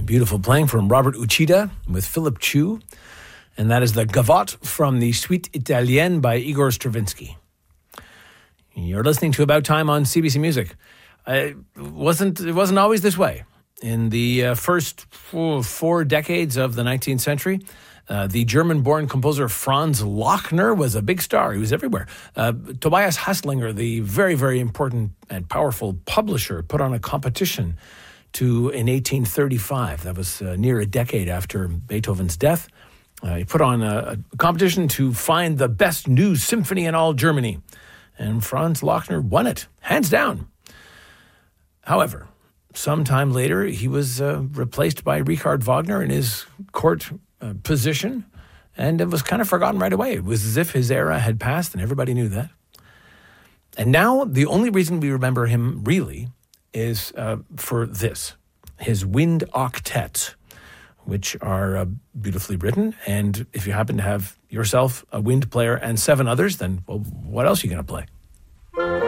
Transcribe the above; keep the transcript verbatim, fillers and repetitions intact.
Beautiful playing from Robert Uchida with Philip Chu. And that is the Gavotte from the Suite Italienne by Igor Stravinsky. You're listening to About Time on C B C Music. It wasn't, it wasn't always this way. In the uh, first four, four decades of the nineteenth century, uh, the German-born composer Franz Lochner was a big star. He was everywhere. Uh, Tobias Haslinger, the very, very important and powerful publisher, put on a competition to in eighteen thirty-five. That was uh, near a decade after Beethoven's death. Uh, he put on a, a competition to find the best new symphony in all Germany. And Franz Lochner won it, hands down. However, sometime later, he was uh, replaced by Richard Wagner in his court uh, position, and it was kind of forgotten right away. It was as if his era had passed, and everybody knew that. And now, the only reason we remember him, really, is uh, for this, his wind octets, which are uh, beautifully written. And if you happen to have yourself a wind player and seven others, then, well, what else are you going to play?